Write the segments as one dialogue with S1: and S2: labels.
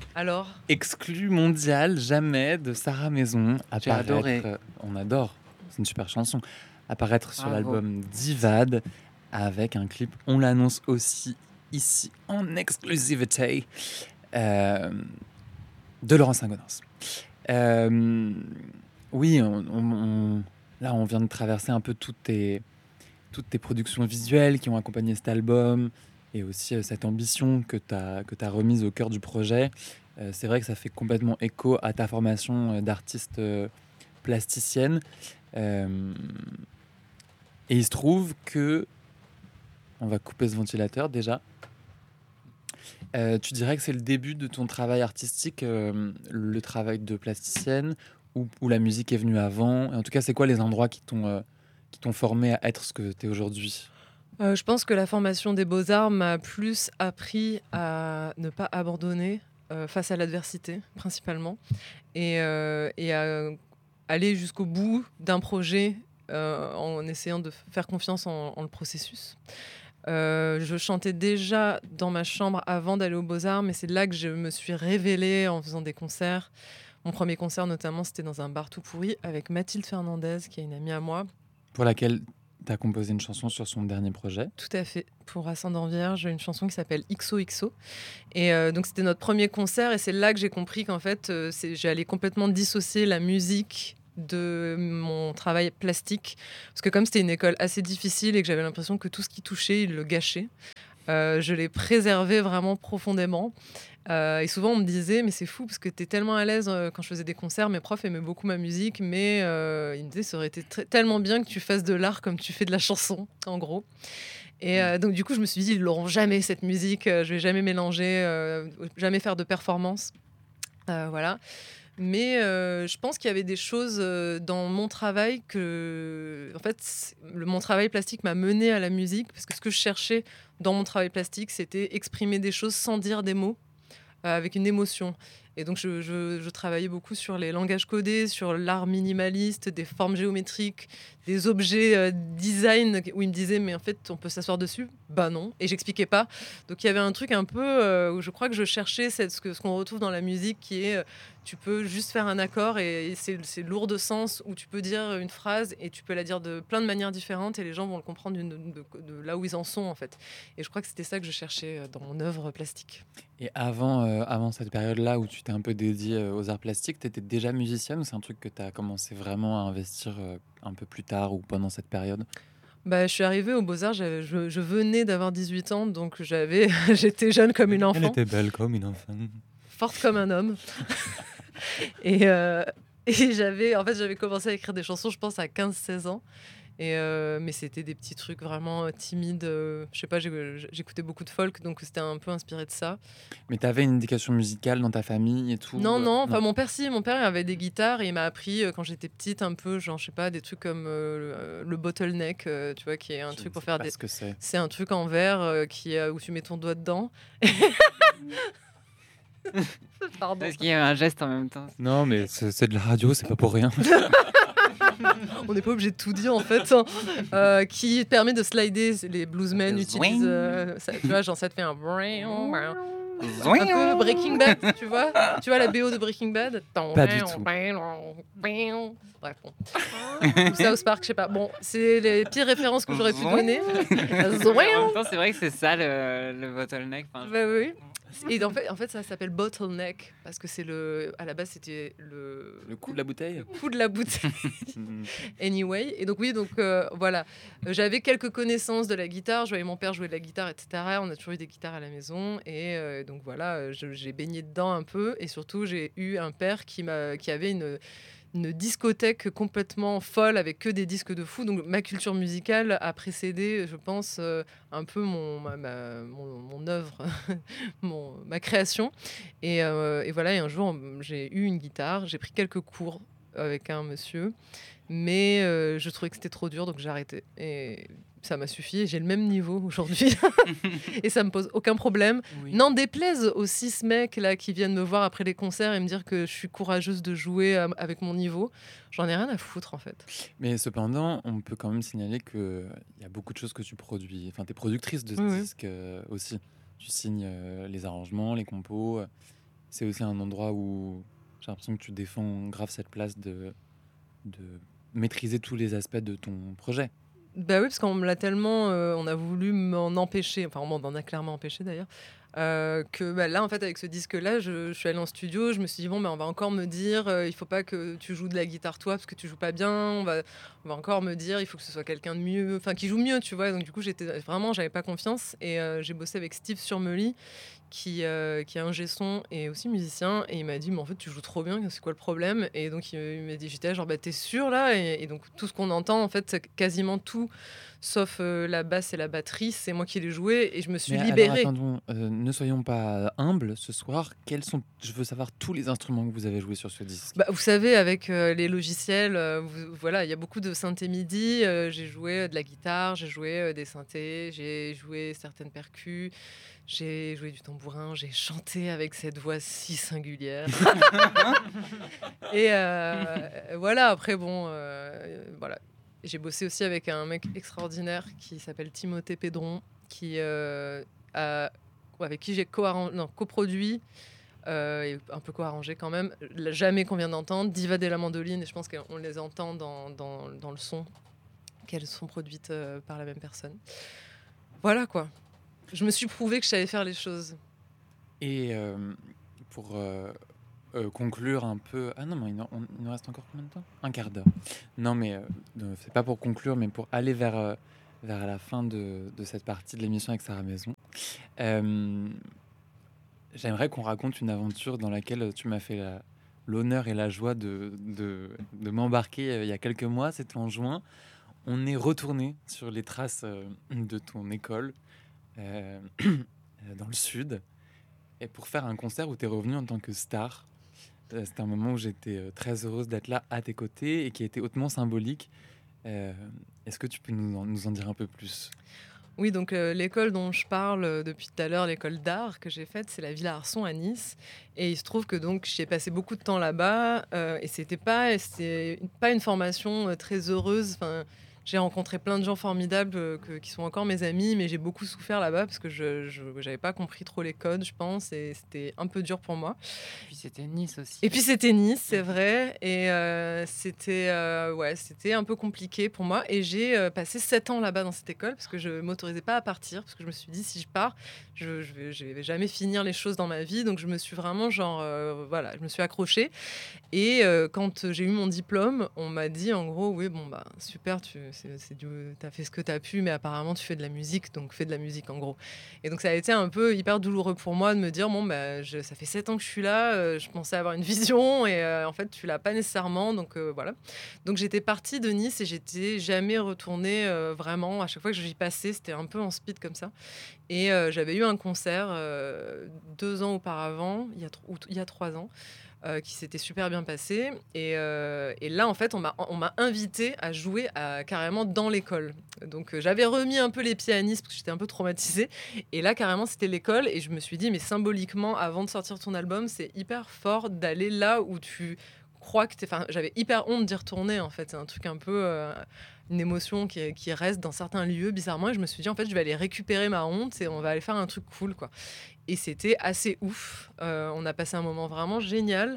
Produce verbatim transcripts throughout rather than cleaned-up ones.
S1: Alors,
S2: Exclu mondial, jamais de Sarah Maison.
S3: J'ai adoré.
S2: Apparaître, on adore, c'est une super chanson. Apparaître sur
S3: Bravo.
S2: l'album Divad avec un clip, on l'annonce aussi ici en exclusivité, euh, de Laurent Saint-Gaudens. Euh, oui, on, on- on- là on vient de traverser un peu toutes tes, toutes tes productions visuelles qui ont accompagné cet album et aussi euh, cette ambition que tu as que t'as remise au cœur du projet. Euh, c'est vrai que ça fait complètement écho à ta formation euh, d'artiste euh, plasticienne. Euh, et il se trouve que, on va couper ce ventilateur déjà. Euh, tu dirais que c'est le début de ton travail artistique, euh, le travail de plasticienne, ou, ou la musique est venue avant? Et en tout cas, c'est quoi les endroits qui t'ont euh, qui t'ont formé à être ce que tu es aujourd'hui?
S1: euh, je pense que la formation des beaux-arts m'a plus appris à ne pas abandonner euh, face à l'adversité, principalement, et, euh, et à aller jusqu'au bout d'un projet euh, en essayant de faire confiance en, en le processus. Euh, je chantais déjà dans ma chambre avant d'aller aux Beaux-Arts, mais c'est là que je me suis révélée en faisant des concerts. Mon premier concert, notamment, c'était dans un bar tout pourri avec Mathilde Fernandez, qui est une amie à moi.
S2: Pour laquelle tu as composé une chanson sur son dernier projet.
S1: Tout à fait. Pour Ascendant Vierge, une chanson qui s'appelle X O X O. Et euh, donc, c'était notre premier concert. Et c'est là que j'ai compris qu'en fait, euh, c'est, j'allais complètement dissocier la musique de mon travail plastique. Parce que comme c'était une école assez difficile et que j'avais l'impression que tout ce qui touchait, il le gâchait. Euh, je l'ai préservé vraiment profondément. Euh, et souvent, on me disait, mais c'est fou parce que tu es tellement à l'aise euh, quand je faisais des concerts. Mes profs aimaient beaucoup ma musique, mais euh, ils me disaient, ça aurait été tr- tellement bien que tu fasses de l'art comme tu fais de la chanson, en gros. Et euh, donc, du coup, je me suis dit, ils l'auront jamais, cette musique. Euh, je vais jamais mélanger, euh, jamais faire de performance. Euh, voilà. Mais euh, je pense qu'il y avait des choses euh, dans mon travail que, en fait, le, mon travail plastique m'a mené à la musique parce que ce que je cherchais dans mon travail plastique, c'était exprimer des choses sans dire des mots, euh, avec une émotion. Et donc, je, je, je travaillais beaucoup sur les langages codés, sur l'art minimaliste, des formes géométriques, des objets euh, design, où ils me disaient, mais en fait, on peut s'asseoir dessus? Bah non. Et j'expliquais pas. Donc, il y avait un truc un peu euh, où je crois que je cherchais cette, ce, que, ce qu'on retrouve dans la musique, qui est, euh, tu peux juste faire un accord et, et c'est, c'est lourd de sens, où tu peux dire une phrase et tu peux la dire de plein de manières différentes et les gens vont le comprendre d'une- de, de, de là où ils en sont, en fait. Et je crois que c'était ça que je cherchais euh, dans mon œuvre plastique.
S2: Et avant, euh, avant cette période-là où tu t'es un peu dédiée euh, aux arts plastiques, tu étais déjà musicienne ou c'est un truc que tu as commencé vraiment à investir euh, un peu plus tard ou pendant cette période?
S1: Bah, je suis arrivée aux Beaux-Arts, j'avais- je, je venais d'avoir dix-huit ans, donc j'avais, j'étais jeune comme une
S2: Elle
S1: enfant,
S2: était belle comme une enfant.
S1: forte comme un homme. Et, euh, et j'avais, en fait, j'avais commencé à écrire des chansons, je pense, à quinze seize ans. Et euh, mais c'était des petits trucs vraiment euh, timides. euh, je sais pas, j'ai- j'écoutais beaucoup de folk, donc c'était un peu inspiré de ça.
S2: Mais tu avais une éducation musicale dans ta famille et tout?
S1: Non,
S2: euh,
S1: non, enfin mon père, si, mon père avait des guitares et il m'a appris euh, quand j'étais petite un peu, genre, je sais pas, des trucs comme euh, le, le bottleneck, euh, tu vois, qui est un
S2: Je
S1: truc
S2: ne
S1: pour
S2: sais
S1: faire
S2: pas
S1: des.
S2: ce que c'est.
S1: C'est un truc en verre euh, qui, euh, où tu mets ton doigt dedans. Pardon.
S3: Est-ce qu'il y a un geste en même temps?
S2: Non, mais c'est c'est de la radio, c'est pas pour rien.
S1: On n'est pas obligé de tout dire en fait, hein. Euh, qui permet de slider. Les bluesmen
S3: fait
S1: utilisent,
S3: zwing.
S1: euh, ça, tu vois, genre ça te fait un un
S3: Zwing.
S1: peu Breaking Bad, tu vois, tu vois la B O de Breaking Bad.
S2: Pas du tout.
S1: Bref, bon. Ou South Park, je sais pas. Bon, c'est les pires références que j'aurais pu donner.
S3: En même temps, c'est vrai que c'est ça le, le bottleneck. Enfin, je-
S1: Bah oui. Et en fait, en fait, ça s'appelle bottleneck parce que c'est le. À la base, c'était le.
S2: Le coup de la bouteille.
S1: Le coup de la bouteille.
S2: Mm.
S1: Anyway, et donc oui, donc euh, voilà, Euh, j'avais quelques connaissances de la guitare, je voyais mon père jouer de la guitare, et cetera. On a toujours eu des guitares à la maison, et euh, donc voilà, euh, je- j'ai baigné dedans un peu, et surtout j'ai eu un père qui m'a, qui avait une une discothèque complètement folle avec que des disques de fou. Donc ma culture musicale a précédé, je pense, euh, un peu mon ma, ma- mon, mon œuvre, mon, ma création. Et, euh, et voilà, et un jour j'ai eu une guitare, j'ai pris quelques cours avec un monsieur. Mais euh, je trouvais que c'était trop dur, donc j'ai arrêté. Et ça m'a suffi. Et j'ai le même niveau aujourd'hui. Et ça me pose aucun problème.
S2: Oui.
S1: N'en déplaise aux six mecs là, qui viennent me voir après les concerts et me dire que je suis courageuse de jouer euh, avec mon niveau. J'en ai rien à foutre, en fait.
S2: Mais cependant, on peut quand même signaler qu'il y a beaucoup de choses que tu produis. Enfin, tu es productrice de ce
S1: Oui, oui.
S2: disque euh, aussi. Tu signes euh, les arrangements, les compos. euh, c'est aussi un endroit où j'ai l'impression que tu défends grave cette place de, de maîtriser tous les aspects de ton projet.
S1: Bah oui, parce qu'on me l'a tellement, euh, on a voulu m'en empêcher, enfin on m'en a clairement empêché d'ailleurs, euh, que bah, là en fait avec ce disque-là, je, je suis allée en studio, je me suis dit bon bah on va encore me dire, euh, il faut pas que tu joues de la guitare toi parce que tu joues pas bien, on va, on va encore me dire il faut que ce soit quelqu'un de mieux, enfin qui joue mieux, tu vois. Donc du coup j'étais vraiment, j'avais pas confiance et euh, j'ai bossé avec Steve Surmely qui, euh, qui est ingé son et aussi musicien et il m'a dit mais en fait tu joues trop bien, c'est quoi le problème? Et donc il, il m'a dit j'étais là, genre bah t'es sûr là? et, et donc tout ce qu'on entend en fait c'est quasiment tout sauf euh, la basse et la batterie, c'est moi qui l'ai joué et je me suis
S2: Mais alors,
S1: libérée.
S2: attendons, euh, ne soyons pas humbles ce soir. Quels sont, je veux savoir tous les instruments que vous avez joués sur ce disque.
S1: Bah, vous savez, avec euh, les logiciels, euh, vous- voilà, il y a beaucoup de synthés MIDI. euh, j'ai joué de la guitare, j'ai joué euh, des synthés, j'ai joué certaines percus, j'ai joué du tambourin, j'ai chanté avec cette voix si singulière. Et euh, voilà, après, bon, euh, voilà. J'ai bossé aussi avec un mec extraordinaire qui s'appelle Timothée Pédron, qui, euh, a- avec qui j'ai co-arran- non, coproduit euh, et un peu co-arrangé quand même. La- Jamais qu'on vient d'entendre, Diva de la mandoline, et je pense qu'on les entend dans, dans, dans le son, qu'elles sont produites euh, par la même personne. Voilà quoi. Je me suis prouvé que je savais faire les choses.
S2: Et euh, pour euh, euh, conclure un peu... Ah non, mais il nous, on- il nous reste encore combien de temps? Un quart d'heure. Non, mais euh, euh, c'est pas pour conclure, mais pour aller vers, euh, vers la fin de, de cette partie de l'émission avec Sarah Maison. Euh, J'aimerais qu'on raconte une aventure dans laquelle tu m'as fait la- l'honneur et la joie de, de, de m'embarquer euh, il y a quelques mois. C'était en juin. On est retourné sur les traces euh, de ton école euh, dans le sud et pour faire un concert où tu es revenu en tant que star. Euh, C'était un moment où j'étais euh, très heureuse d'être là à tes côtés et qui était hautement symbolique. Euh, Est-ce que tu peux nous en, nous en dire un peu plus?
S1: Oui, donc euh, l'école dont je parle euh, depuis tout à l'heure, l'école d'art que j'ai faite, c'est la Villa Arson à Nice. Et il se trouve que donc j'ai passé beaucoup de temps là-bas euh, et c'était pas, c'était pas une formation euh, très heureuse. Enfin, j'ai rencontré plein de gens formidables euh, que- qui sont encore mes amis, mais j'ai beaucoup souffert là-bas parce que je n'avais pas compris trop les codes, je pense, et c'était un peu dur pour moi.
S3: Puis c'était Nice aussi.
S1: Et puis c'était Nice, c'est vrai, et euh, c'était euh, ouais, c'était un peu compliqué pour moi. Et j'ai euh, passé sept ans là-bas dans cette école parce que je m'autorisais pas à partir parce que je me suis dit si je pars, je, je vais, je vais jamais finir les choses dans ma vie. Donc je me suis vraiment genre euh, voilà, je me suis accrochée. Et euh, quand j'ai eu mon diplôme, on m'a dit en gros oui bon bah super, tu c'est, c'est du, t'as fait ce que t'as pu, mais apparemment tu fais de la musique, donc fais de la musique en gros. Et donc ça a été un peu hyper douloureux pour moi de me dire bon bah je, ça fait sept ans que je suis là, euh, je pensais avoir une vision et euh, en fait tu l'as pas nécessairement, donc euh, voilà. Donc j'étais partie de Nice et j'étais jamais retournée euh, vraiment. À chaque fois que j'y passais, c'était un peu en speed comme ça. Et euh, j'avais eu un concert euh, deux ans auparavant, il y a, tro- ou t- il y a trois ans. euh, qui s'était super bien passé et, euh, et là en fait on m'a on m'a invité à jouer à, carrément dans l'école, donc euh, j'avais remis un peu les pieds à Nice parce que j'étais un peu traumatisée et là carrément c'était l'école et je me suis dit mais symboliquement avant de sortir ton album c'est hyper fort d'aller là où tu crois que t'es, enfin j'avais hyper honte d'y retourner en fait, c'est un truc un peu euh, une émotion qui, qui reste dans certains lieux bizarrement et je me suis dit en fait je vais aller récupérer ma honte et on va aller faire un truc cool quoi. Et c'était assez ouf. Euh, on a passé un moment vraiment génial.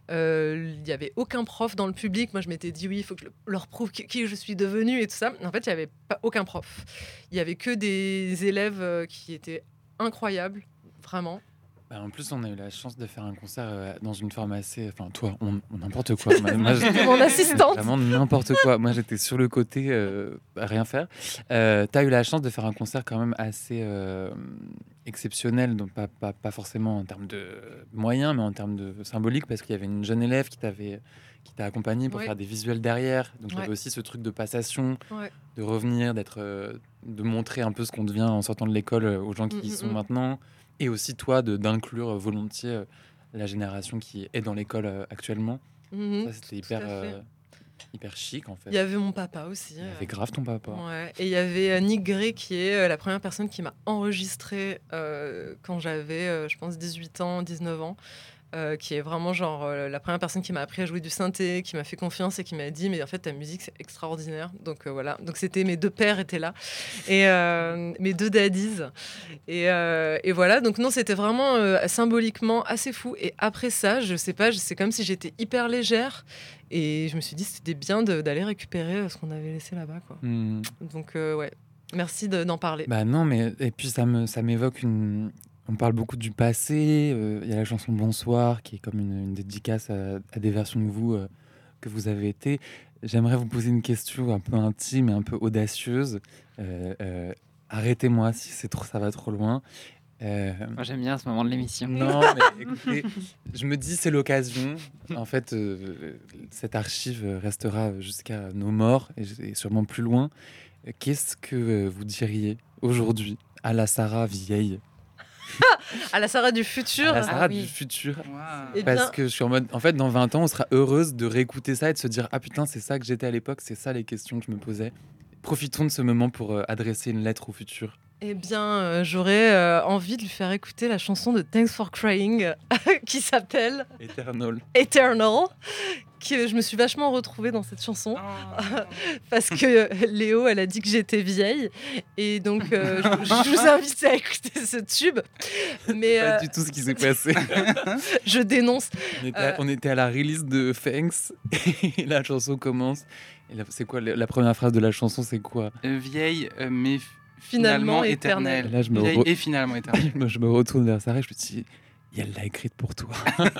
S1: Euh, Il n'y avait aucun prof dans le public. Moi, je m'étais dit, oui, il faut que je leur prouve qui, qui je suis devenue et tout ça. En fait, il n'y avait pas, aucun prof. Il n'y avait que des élèves euh, qui étaient incroyables, vraiment.
S2: Bah, en plus, on a eu la chance de faire un concert euh, dans une forme assez... Enfin, toi, on, on n'importe quoi. Moi, moi, j'étais-
S1: C'était mon assistante.
S2: Vraiment n'importe quoi. Moi, j'étais sur le côté, euh, à rien faire. Euh, tu as eu la chance de faire un concert quand même assez euh, exceptionnel, donc pas, pas, pas forcément en termes de moyens, mais en termes de symbolique, parce qu'il y avait une jeune élève qui t'avait qui t'a accompagné pour
S1: Ouais.
S2: faire des visuels derrière. Donc il y
S1: Ouais.
S2: avait aussi ce truc de passation,
S1: Ouais.
S2: de revenir, d'être, euh, de montrer un peu ce qu'on devient en sortant de l'école euh, aux gens qui
S1: Mm,
S2: y
S1: mm,
S2: sont
S1: mm.
S2: maintenant, et aussi toi de d'inclure euh, volontiers euh, la génération qui est dans l'école euh, actuellement.
S1: Mhm.
S2: Ça, c'était
S1: Tout
S2: hyper,
S1: à fait.
S2: euh, hyper chic en fait.
S1: Il y avait mon papa aussi.
S2: Il y
S1: euh.
S2: avait grave ton papa.
S1: Ouais. Et il y avait euh, Nick Gray qui est euh, la première personne qui m'a enregistré euh, quand j'avais, euh, je pense, dix-huit ans, dix-neuf ans. euh, qui est vraiment genre euh, la première personne qui m'a appris à jouer du synthé, qui m'a fait confiance et qui m'a dit mais en fait ta musique c'est extraordinaire. Donc euh, voilà, donc c'était mes deux pères étaient là et euh, mes deux daddies et, euh, et voilà. Donc non, c'était vraiment euh, symboliquement assez fou. Et après ça, je sais pas, c'est comme si j'étais hyper légère et je me suis dit c'était bien de, d'aller récupérer ce qu'on avait laissé là-bas quoi.
S2: Hmm.
S1: Donc euh, ouais, merci de, d'en parler.
S2: Bah non, mais et puis ça me ça m'évoque une. On parle beaucoup du passé. Il euh, y a la chanson Bonsoir qui est comme une, une dédicace à, à des versions de vous euh, que vous avez été. J'aimerais vous poser une question un peu intime et un peu audacieuse. Euh, euh, arrêtez-moi si c'est trop, ça va trop loin. Euh,
S3: Moi, j'aime bien ce moment de l'émission.
S2: Non, mais écoutez, je me dis c'est l'occasion. En fait, euh, cette archive restera jusqu'à nos morts et, et sûrement plus loin. Qu'est-ce que vous diriez aujourd'hui à la Sarah vieille?
S1: À la Sarah du futur.
S2: À la Sarah
S3: Ah oui.
S2: du futur.
S4: Wow.
S1: Eh
S2: Parce
S1: bien-
S2: que je suis en mode, en fait, dans vingt ans, on sera heureuse de réécouter ça et de se dire ah putain, c'est ça que j'étais à l'époque, c'est ça les questions que je me posais. Profitons de ce moment pour euh, adresser une lettre au futur.
S1: Eh bien, euh, j'aurais euh, envie de lui faire écouter la chanson de Thanks for Crying euh, qui s'appelle
S2: Eternal.
S1: Eternal. Qui, je me suis vachement retrouvée dans cette chanson parce que euh, Léo, elle a dit que j'étais vieille et donc euh, je, je vous invite à écouter ce tube. Mais
S2: Pas
S1: euh,
S2: du tout ce qui s'est passé.
S1: je dénonce.
S2: On était,
S1: Euh.
S2: à, on était à la release de Thanks et la chanson commence. Et la- c'est quoi la, la première phrase de la chanson? C'est quoi?
S4: Euh, vieille, euh, mais f-
S1: Finalement
S4: finalement
S1: éternelle.
S4: éternelle.
S2: Là, je me
S4: Vieille
S2: re-
S4: et finalement éternelle.
S2: je, me, je me retourne vers Sarah et je me dis et elle l'a écrite pour toi.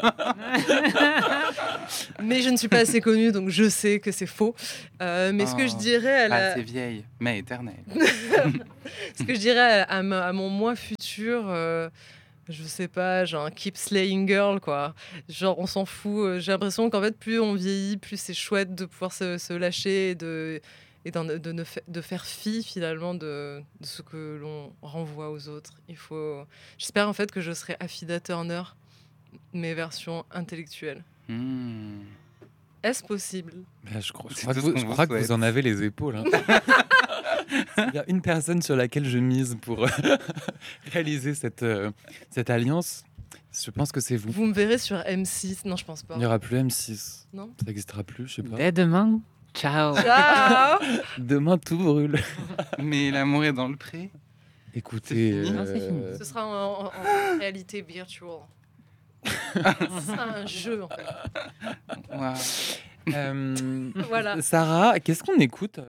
S1: Mais je ne suis pas assez connue, donc je sais que c'est faux. Euh, mais ce que je
S4: Oh.
S1: dirais à
S4: Pas
S1: la,
S4: assez vieille, mais éternelle.
S1: ce que je dirais à, à ma- à mon moi futur, euh, je sais pas, genre keep slaying girl quoi. Genre on s'en fout. euh, J'ai l'impression qu'en fait plus on vieillit, plus c'est chouette de pouvoir se, se lâcher et de et d'en- de, ne fa- de faire fi finalement de, de ce que l'on renvoie aux autres. Il faut. J'espère en fait que je serai Affida Turner, mais version intellectuelle.
S4: Hmm.
S1: Est-ce possible?
S2: Bah, je crois, je
S4: C'est
S2: crois, que,
S4: tout
S2: vous,
S4: ce
S2: je
S4: qu'on
S2: crois
S4: vous
S2: que vous
S4: souhaite.
S2: en avez les épaules. hein. Il y a une personne sur laquelle je mise pour euh, réaliser cette, euh, cette alliance. Je pense que c'est vous.
S1: Vous me verrez sur M six. Non, je pense pas.
S2: Il n'y aura plus M six.
S1: Non.
S2: Ça n'existera plus, je sais pas.
S3: Dès demain, ciao.
S1: Ciao.
S2: Demain, tout brûle.
S4: Mais l'amour est dans le pré.
S2: Écoutez,
S4: C'est fini.
S3: Non, c'est fini.
S2: euh,
S1: Ce sera en, en- en réalité virtuelle. C'est un jeu en fait.
S4: Waouh.
S2: euh,
S1: Voilà.
S2: Sarah, qu'est-ce qu'on écoute